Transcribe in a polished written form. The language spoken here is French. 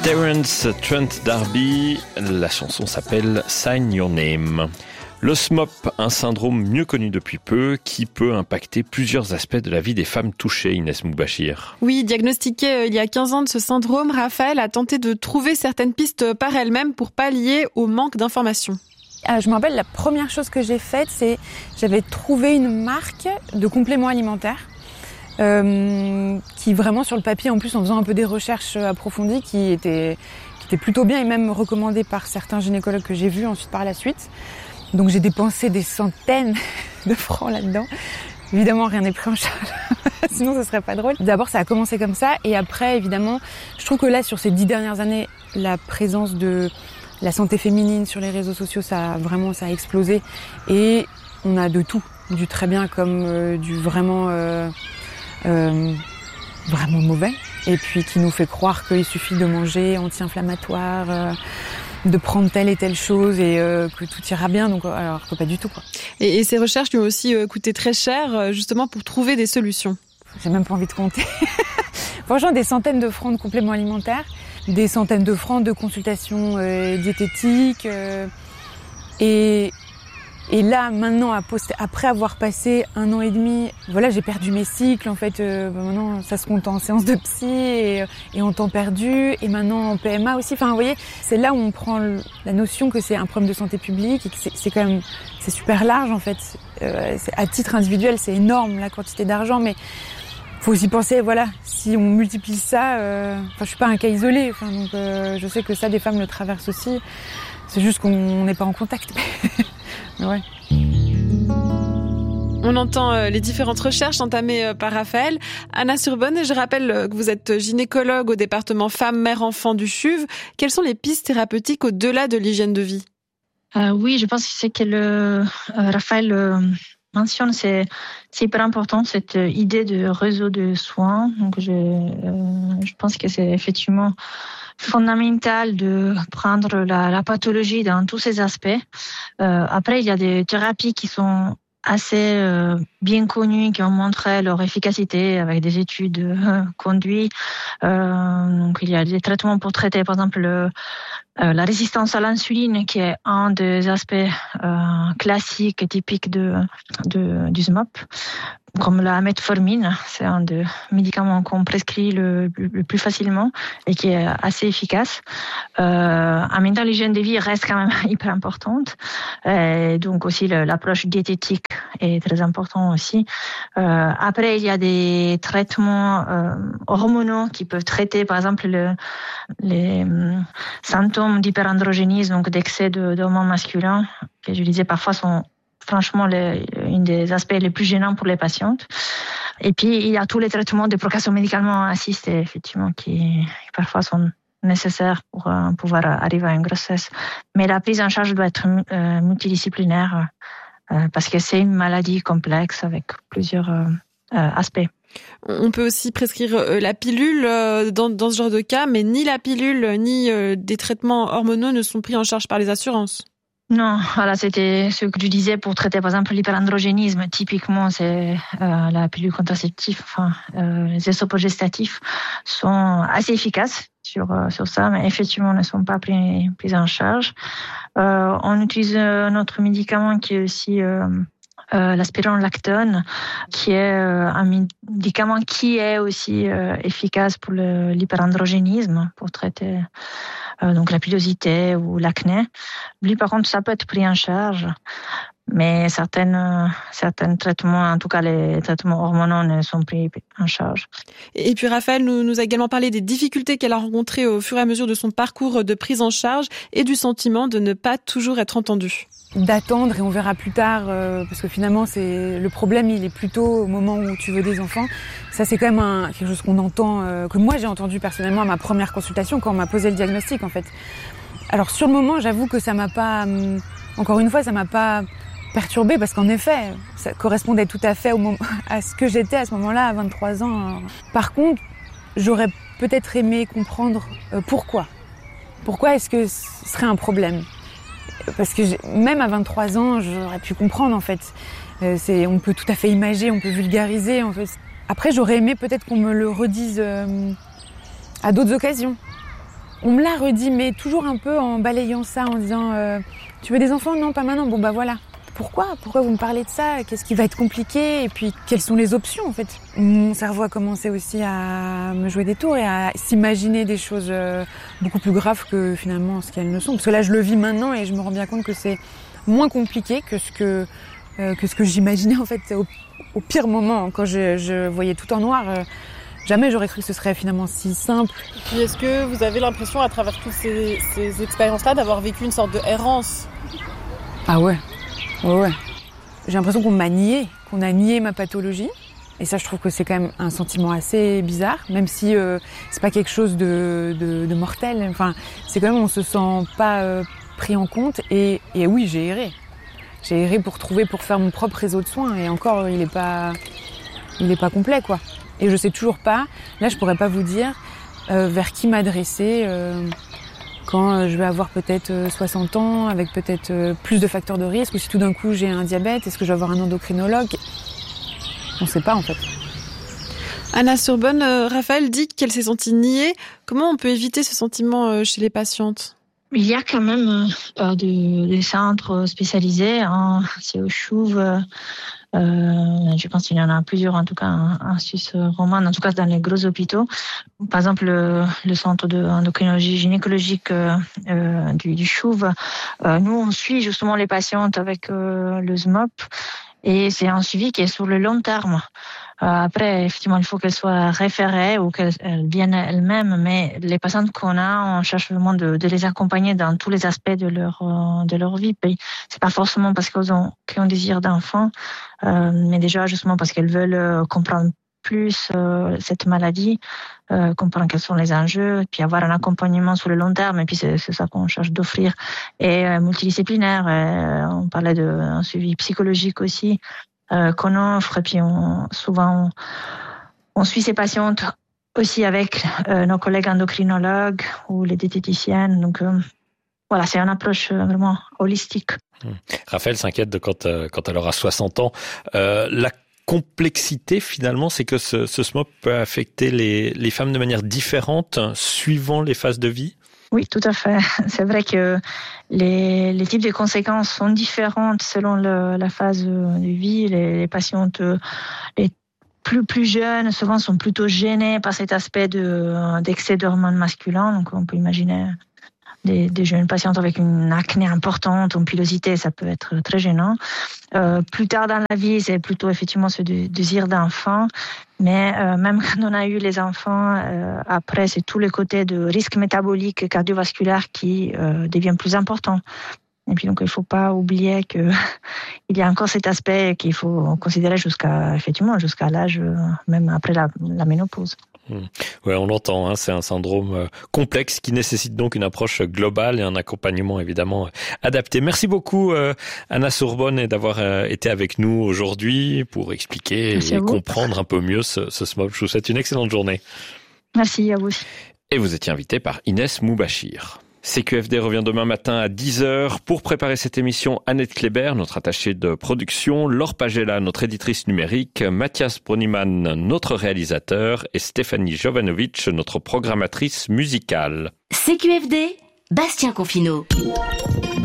Terence Trent D'Arby, la chanson s'appelle Sign Your Name. Le SMOP, un syndrome mieux connu depuis peu qui peut impacter plusieurs aspects de la vie des femmes touchées, Inès Moubachir. Oui, diagnostiquée il y a 15 ans de ce syndrome, Raphaël a tenté de trouver certaines pistes par elle-même pour pallier au manque d'informations. Je me rappelle, la première chose que j'ai faite, c'est j'avais trouvé une marque de compléments alimentaires qui vraiment sur le papier, en plus en faisant un peu des recherches approfondies, qui étaient plutôt bien et même recommandées par certains gynécologues que j'ai vus ensuite par la suite. Donc j'ai dépensé des centaines de francs là-dedans. Évidemment, rien n'est pris en charge, sinon ce serait pas drôle. D'abord, ça a commencé comme ça, et après, évidemment, je trouve que là, sur ces 10 dernières années, la présence de la santé féminine sur les réseaux sociaux, ça a explosé. Et on a de tout, du très bien comme du vraiment mauvais. Et puis qui nous fait croire qu'il suffit de manger anti-inflammatoire, de prendre telle et telle chose et que tout ira bien, donc alors que pas du tout, quoi. Et ces recherches lui ont aussi coûté très cher, justement pour trouver des solutions. J'ai même pas envie de compter. Franchement, des centaines de francs de compléments alimentaires, des centaines de francs de consultations diététiques. Et là, maintenant, après avoir passé 1 an et demi, voilà, j'ai perdu mes cycles. En fait, maintenant, ça se compte en séance de psy et en temps perdu. Et maintenant, en PMA aussi. Enfin, vous voyez, c'est là où on prend la notion que c'est un problème de santé publique et que c'est super large, en fait. À titre individuel, c'est énorme, la quantité d'argent, mais faut aussi penser, voilà, si on multiplie ça, je suis pas un cas isolé. Donc, je sais que ça, des femmes le traversent aussi. C'est juste qu'on n'est pas en contact. Ouais. On entend les différentes recherches entamées par Raphaël. Anna Surbonne, je rappelle que vous êtes gynécologue au département femmes, mères, enfants du CHUV. Quelles sont les pistes thérapeutiques au-delà de l'hygiène de vie ? Oui, je pense que c'est que Raphaël mentionne, c'est hyper important, cette idée de réseau de soins. Donc, je pense que c'est effectivement fondamental de prendre la pathologie dans tous ses aspects. Après, il y a des thérapies qui sont assez bien connues, qui ont montré leur efficacité avec des études conduites. Donc, il y a des traitements pour traiter, par exemple, la résistance à l'insuline, qui est un des aspects classiques et typiques du SMOP. Comme la metformine, c'est un des médicaments qu'on prescrit le plus facilement et qui est assez efficace. En même temps, l'hygiène de vie reste quand même hyper importante. Et donc aussi l'approche diététique est très importante aussi. Après, il y a des traitements hormonaux qui peuvent traiter, par exemple, les symptômes d'hyperandrogénisme, donc d'excès d'hormones masculins, que je disais parfois sont franchement un des aspects les plus gênants pour les patientes. Et puis, il y a tous les traitements de procréation médicalement assistée, effectivement, qui parfois sont nécessaires pour pouvoir arriver à une grossesse. Mais la prise en charge doit être multidisciplinaire parce que c'est une maladie complexe avec plusieurs aspects. On peut aussi prescrire la pilule dans ce genre de cas, mais ni la pilule ni des traitements hormonaux ne sont pris en charge par les assurances. Non, voilà, c'était ce que je disais pour traiter, par exemple, l'hyperandrogénisme. Typiquement, c'est la pilule contraceptive, les esopogestatifs sont assez efficaces sur ça, mais effectivement ne sont pas pris en charge. On utilise notre médicament qui est aussi la spironolactone, qui est un médicament qui est aussi efficace pour l'hyperandrogénisme, pour traiter donc la pilosité ou l'acné. Lui, par contre, ça peut être pris en charge, mais certains traitements, en tout cas les traitements hormonaux, ne sont pris en charge. Et puis Raphaël nous a également parlé des difficultés qu'elle a rencontrées au fur et à mesure de son parcours de prise en charge et du sentiment de ne pas toujours être entendue. D'attendre et on verra plus tard, parce que finalement le problème il est plutôt au moment où tu veux des enfants. Ça c'est quand même quelque chose qu'on entend, que moi j'ai entendu personnellement à ma première consultation quand on m'a posé le diagnostic en fait. Alors sur le moment j'avoue que ça m'a pas, encore une fois ça m'a pas perturbée parce qu'en effet ça correspondait tout à fait à ce que j'étais à ce moment-là à 23 ans. Par contre j'aurais peut-être aimé comprendre pourquoi est-ce que ce serait un problème. Parce que même à 23 ans, j'aurais pu comprendre en fait. On peut tout à fait imager, on peut vulgariser. En fait. Après, j'aurais aimé peut-être qu'on me le redise à d'autres occasions. On me l'a redit, mais toujours un peu en balayant ça, en disant tu veux des enfants ? Non, pas maintenant. Bon, bah voilà. Pourquoi vous me parlez de ça ? Qu'est-ce qui va être compliqué ? Et puis, quelles sont les options, en fait ? Mon cerveau a commencé aussi à me jouer des tours et à s'imaginer des choses beaucoup plus graves que finalement ce qu'elles ne sont. Parce que là, je le vis maintenant et je me rends bien compte que c'est moins compliqué que ce que j'imaginais, en fait, au pire moment, quand je voyais tout en noir. Jamais j'aurais cru que ce serait finalement si simple. Et puis, est-ce que vous avez l'impression, à travers toutes ces expériences-là, d'avoir vécu une sorte de errance ? Ah ouais. Ouais. J'ai l'impression qu'on m'a nié, qu'on a nié ma pathologie. Et ça, je trouve que c'est quand même un sentiment assez bizarre, même si c'est pas quelque chose de mortel. Enfin, c'est quand même, on se sent pas pris en compte. Et oui, j'ai erré. J'ai erré pour faire mon propre réseau de soins. Et encore, il est pas complet, quoi. Et je sais toujours pas. Là, je pourrais pas vous dire vers qui m'adresser. Quand je vais avoir peut-être 60 ans, avec peut-être plus de facteurs de risque, ou si tout d'un coup j'ai un diabète, est-ce que je vais avoir un endocrinologue ? On ne sait pas en fait. Anna Sorbonne, Raphaël dit qu'elle s'est sentie niée. Comment on peut éviter ce sentiment chez les patientes ? Il y a quand même des centres spécialisés en CHUV. Je pense qu'il y en a plusieurs, en tout cas en Suisse romande, en tout cas dans les gros hôpitaux. Par exemple, le centre d'endocrinologie gynécologique du CHUV. Nous, on suit justement les patientes avec le SMOP et c'est un suivi qui est sur le long terme. Après, effectivement, il faut qu'elles soient référées ou qu'elles viennent elles-mêmes, mais les patientes qu'on a, on cherche vraiment de les accompagner dans tous les aspects de leur vie. Puis, c'est pas forcément parce qu'elles ont désir d'enfant, mais déjà justement parce qu'elles veulent comprendre plus cette maladie, comprendre quels sont les enjeux, puis avoir un accompagnement sur le long terme. Et puis c'est ça qu'on cherche d'offrir. Et multidisciplinaire, on parlait d'un suivi psychologique aussi. Qu'on offre, et puis souvent on suit ces patientes aussi avec nos collègues endocrinologues ou les diététiciennes. Donc voilà, c'est une approche vraiment holistique. Raphaël s'inquiète de quand elle aura 60 ans. La complexité finalement, c'est que ce SMOP peut affecter les femmes de manière différente suivant les phases de vie. Oui, tout à fait. C'est vrai que les types de conséquences sont différentes selon la phase de vie. Les patientes les plus jeunes souvent sont plutôt gênées par cet aspect d'excès d'hormones masculins. Donc on peut imaginer des jeunes patientes avec une acné importante, une pilosité, ça peut être très gênant. Plus tard dans la vie, c'est plutôt effectivement ce désir d'enfant. Mais même quand on a eu les enfants, après, c'est tous les côtés de risque métabolique et cardiovasculaire qui deviennent plus importants. Et puis donc, il ne faut pas oublier qu'il y a encore cet aspect qu'il faut considérer jusqu'à l'âge, même après la ménopause. Ouais, on l'entend, hein, c'est un syndrome complexe qui nécessite donc une approche globale et un accompagnement évidemment adapté. Merci beaucoup Anna Sorbonne d'avoir été avec nous aujourd'hui pour expliquer et comprendre un peu mieux ce SMOP. Je vous souhaite une excellente journée. Merci à vous aussi. Et vous étiez invité par Inès Moubachir. CQFD revient demain matin à 10h. Pour préparer cette émission, Annette Kléber, notre attachée de production, Laure Pagela, notre éditrice numérique, Mathias Broniman, notre réalisateur, et Stéphanie Jovanovic, notre programmatrice musicale. CQFD, Bastien Confineau.